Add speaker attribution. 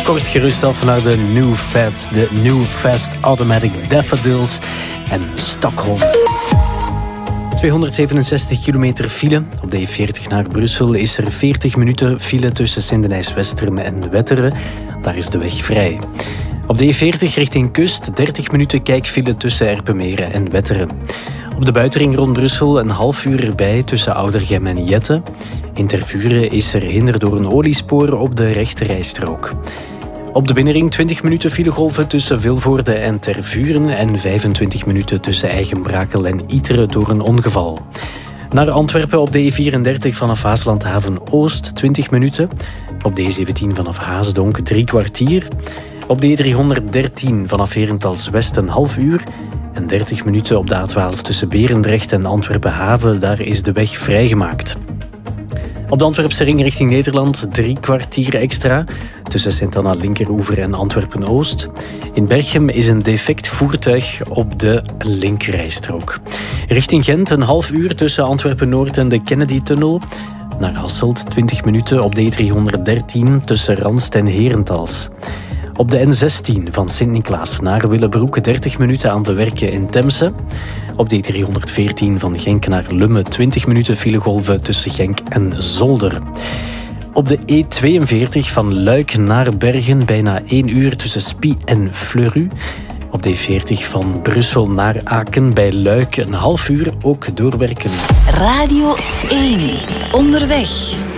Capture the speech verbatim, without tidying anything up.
Speaker 1: kort gerust af naar de New Fast, de New Fast Automatic Daffodils en Stockholm. tweehonderdzevenenzestig kilometer file. Op de E veertig naar Brussel is er veertig minuten file tussen Sindenijs-Westerem en Wetteren. Daar is de weg vrij. Op de E veertig richting kust dertig minuten kijkfile tussen Erpenmeren en Wetteren. Op de buitenring rond Brussel een half uur erbij tussen Oudergem en Jette. In Tervuren is er hinder door een oliespoor op de rechterrijstrook. Op de binnenring twintig minuten filegolven tussen Vilvoorde en Tervuren en vijfentwintig minuten tussen Eigenbrakel en Iteren door een ongeval. Naar Antwerpen op de E vierendertig vanaf Haaslandhaven Oost twintig minuten. Op de E zeventien vanaf Haasdonk drie kwartier. Op de E driehonderddertien vanaf Herentals West een half uur. En dertig minuten op de A twaalf tussen Berendrecht en Antwerpen-Haven. Daar is de weg vrijgemaakt. Op de Antwerpse ring richting Nederland drie kwartier extra tussen Sint-Anna Linkeroever en Antwerpen-Oost. In Berchem is een defect voertuig op de linkerrijstrook. Richting Gent een half uur tussen Antwerpen-Noord en de Kennedy-tunnel. Naar Hasselt twintig minuten op de E driehonderddertien tussen Ranst en Herentals. Op de N zestien van Sint-Niklaas naar Willebroek dertig minuten aan te werken in Temse. Op de E driehonderdveertien van Genk naar Lummen twintig minuten filegolven tussen Genk en Zolder. Op de E tweeënveertig van Luik naar Bergen bijna één uur tussen Spie en Fleurus. Op de E veertig van Brussel naar Aken bij Luik een half uur ook doorwerken.
Speaker 2: Radio één. Onderweg.